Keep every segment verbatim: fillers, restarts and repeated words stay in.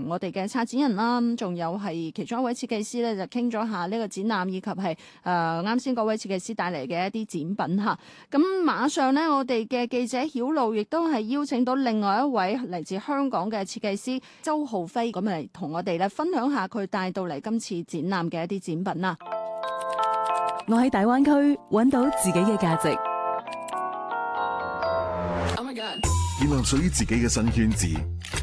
同我哋嘅策展人啦，咁仲有係其中一位設計師咧，就傾咗下呢個展覽以及係誒啱先嗰位設計師帶嚟嘅一啲展品嚇。咁馬上咧，我哋嘅記者曉露亦都係邀請到另外一位嚟自香港嘅設計師周浩輝，咁嚟同我哋咧分享下佢帶到嚟今次展覽嘅一啲展品啦。 我喺大灣區揾到自己嘅價值， 建立屬於自己嘅新圈子，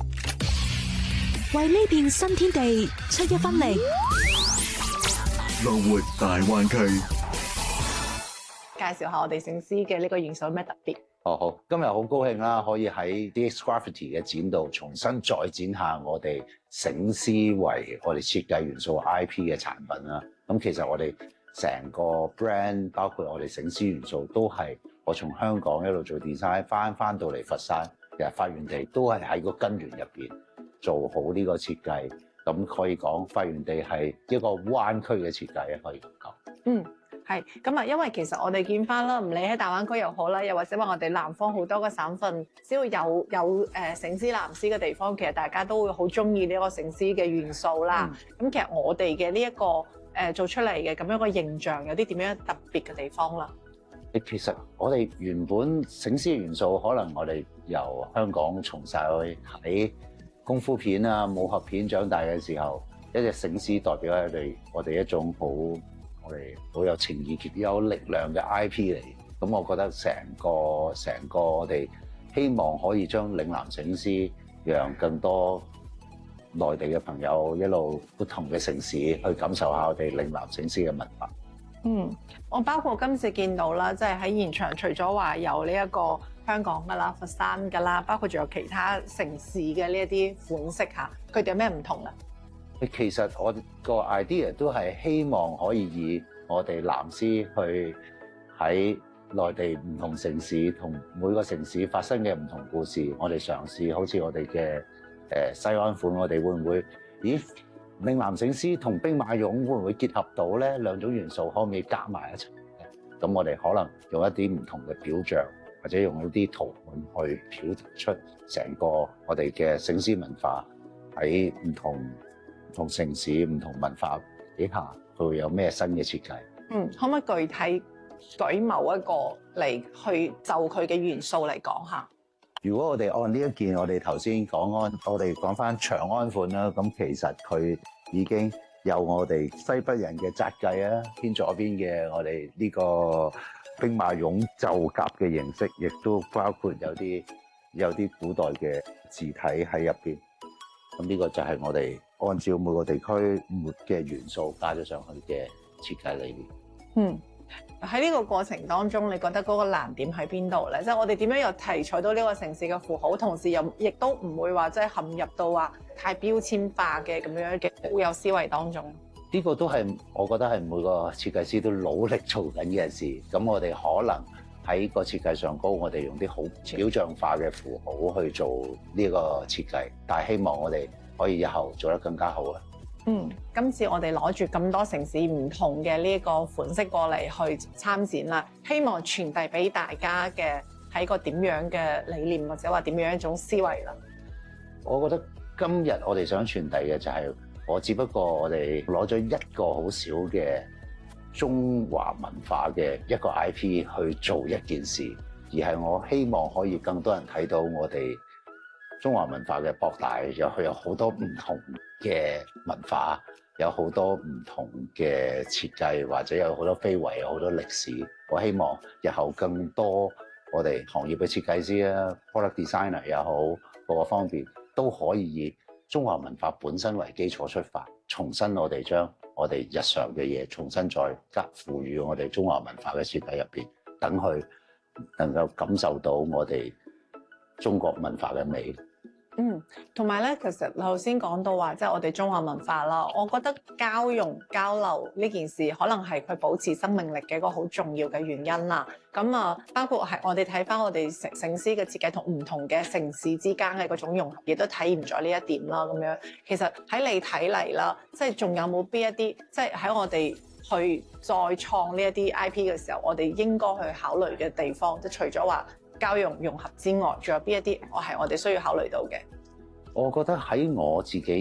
為呢片新天地出一分力。 樂活大灣區， 介紹下我哋醒獅嘅呢個元素有咩特別？ 哦，好，今日好高興啦，可以喺 D X Graffiti 嘅展度重新再展下我哋醒獅為我哋設計元素 I P 嘅產品啦。咁其實我哋成個 brand 包括我哋醒獅元素都係我從香港一路做 design 翻翻到嚟佛山，其實發源地都係喺個根源入邊做好呢個設計。咁可以講發源地係一個灣區嘅設計，可以咁講。 嗯。係咁啊，因為其實我哋見翻啦，唔理喺大灣區又好啦，又或者話我哋南方好多個省份，只要有有誒醒獅藍獅嘅地方，其實大家都會好中意呢個醒獅嘅元素啦。咁、嗯、其實我哋嘅呢一個誒、呃、做出嚟嘅咁樣個形象，有啲點樣特別嘅地方啦？ 其實我哋原本醒獅嘅元素，可能我哋由香港從細去睇功夫片啊、武俠片長大嘅時候，一隻醒獅代表係我哋我哋一種好。我哋好有情意結、有力量嘅 I P 嚟，咁我覺得成個成個我哋希望可以將嶺南醒獅，讓更多內地嘅朋友一路不同嘅城市去感受下我哋嶺南醒獅嘅文化。 嗯，我包括今次見到啦，即係喺現場，除咗話有呢一個香港噶啦、佛山噶啦，包括仲有其他城市嘅呢一啲款式嚇，佢哋有咩唔同啊？ 其實我個 idea 都係希望可以以我哋藍獅去喺內地唔同城市同每個城市發生嘅唔同故事，我哋嘗試好似我哋嘅誒西灣款，我哋會唔會咦嶺南醒獅同兵馬俑會唔會結合到咧？兩種元素可唔可以夾埋一齊咧？咁我哋可能用一啲唔同嘅表象，或者用一啲圖案去表達出成個我哋嘅醒獅文化喺唔同唔同城市、唔同文化底下，佢會有咩新嘅設計？嗯， 可唔可以具體舉某一個嚟去就佢嘅元素嚟講下？ 如果我哋按呢一件，我哋頭先講安，我哋講翻長安款啦，咁其實佢已經有我哋西北人嘅紮計啊，偏左邊嘅我哋呢個兵馬俑就甲嘅形式，亦都包括有啲有啲古代嘅字體喺入邊。咁呢個就係我哋按照每個地區嘅元素加咗上去嘅設計理念。 嗯，喺呢個過程當中，你覺得嗰個難點喺邊度咧？即係我哋點樣又提取到呢個城市嘅符號，同時又亦都唔會話即係陷入到話太標籤化嘅咁樣嘅固有思維當中。 呢個都係我覺得係每個設計師都努力做緊嘅事。咁我哋可能喺個設計上高，我哋用啲好表象化嘅符號去做呢個設計，但係希望我哋可以日後做得更加好啊！ 嗯，今次我哋攞住咁多城市唔同嘅呢個款式過嚟去參展啦，希望傳遞俾大家嘅係一個點樣嘅理念，或者話點樣一種思維啦。 我覺得今日我哋想傳遞嘅就係，我只不過我哋攞咗一個好少嘅中華文化嘅一個 I P 去做一件事，而係我希望可以更多人睇到我哋中華文化嘅博大，又佢有好多唔同嘅文化，有好多唔同嘅設計，或者有好多非遺，有好多歷史。我希望日後更多我哋行業嘅設計師啊 product designer 也好，各個方面都可以以中華文化本身為基礎出發，重新我哋將我哋日常嘅嘢重新再加賦予我哋中華文化嘅設計入邊，等佢能夠感受到我哋中國文化嘅美。 嗯，同埋咧，其實頭先講到話，即係我哋中華文化啦，我覺得交融交流呢件事，可能係佢保持生命力嘅一個好重要嘅原因啦。咁啊，包括係我哋睇翻我哋醒醒獅嘅設計同唔同嘅城市之間嘅嗰種融合，亦都體現咗呢一點啦。咁樣，其實喺你睇嚟啦，即係仲有冇邊一啲，即係喺我哋去再創呢一啲 I P 嘅時候，我哋應該去考慮嘅地方，即係除咗話交融融合之外，仲有邊一啲我係我哋需要考慮到嘅？ 我覺得喺我自己